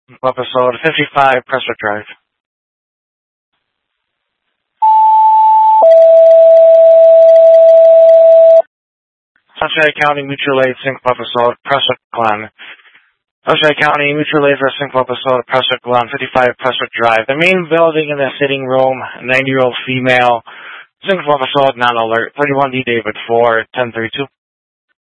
Episode 55, Presswood Drive. Sunshine County Mutual Aid Sync Episode, Presswood Glen. Sunshine County Mutual Aid for Sync Episode, Presswood Glen, 55 Presswood Drive. The main building in the sitting room, 90-year-old female. Sync Episode, non-alert, 31D David 4, 1032.